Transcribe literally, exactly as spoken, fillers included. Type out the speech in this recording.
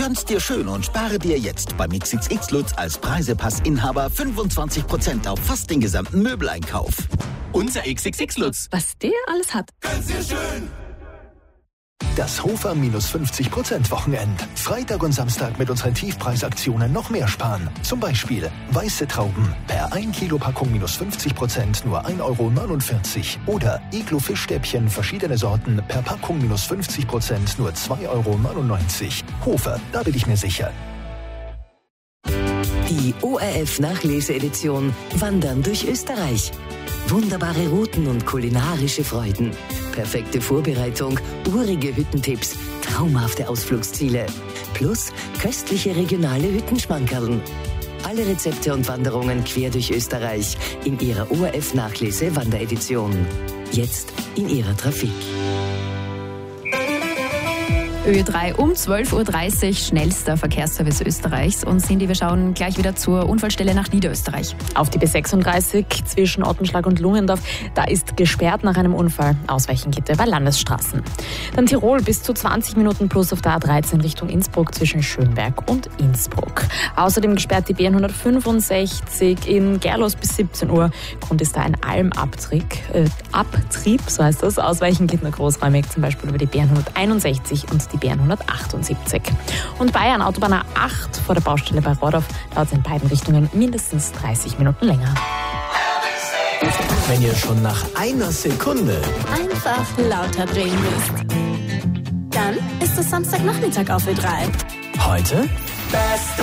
Gönn's dir schön und spare dir jetzt beim X X X Lutz als Preisepass-Inhaber fünfundzwanzig Prozent auf fast den gesamten Möbeleinkauf. Unser X X X Lutz. Was der alles hat. Gönn's dir schön. Das Hofer minus fünfzig Prozent Wochenend. Freitag und Samstag mit unseren Tiefpreisaktionen noch mehr sparen. Zum Beispiel weiße Trauben per ein Kilo Packung minus fünfzig Prozent nur ein Euro neunundvierzig. Oder Iglo-Fischstäbchen verschiedene Sorten per Packung minus fünfzig Prozent nur zwei Euro neunundneunzig. Hofer, da bin ich mir sicher. Die O R F-Nachlese-Edition Wandern durch Österreich. Wunderbare Routen und kulinarische Freuden. Perfekte Vorbereitung, urige Hüttentipps, traumhafte Ausflugsziele. Plus köstliche regionale Hüttenschmankerln. Alle Rezepte und Wanderungen quer durch Österreich in ihrer O R F-Nachlese-Wanderedition. Jetzt in ihrer Trafik. Ö drei um zwölf Uhr dreißig, schnellster Verkehrsservice Österreichs. Und Cindy, wir schauen gleich wieder zur Unfallstelle nach Niederösterreich. Auf die B sechsunddreißig zwischen Ottenschlag und Lungendorf, da ist gesperrt nach einem Unfall. Ausweichen geht über Landesstraßen. Dann Tirol bis zu zwanzig Minuten plus auf der A dreizehn Richtung Innsbruck zwischen Schönberg und Innsbruck. Außerdem gesperrt die B hundertfünfundsechzig in Gerlos bis siebzehn Uhr. Grund ist da ein Almabtrieb, äh, Abtrieb, so heißt das. Ausweichen geht nur großräumig, zum Beispiel über die B hunderteinundsechzig und die B hundertachtundsiebzig. Und Bayern, Autobahn A acht vor der Baustelle bei Rodorf, dauert es in beiden Richtungen mindestens dreißig Minuten länger. Wenn ihr schon nach einer Sekunde einfach lauter drehen müsst, dann ist es Samstagnachmittag auf Ö drei. heute Best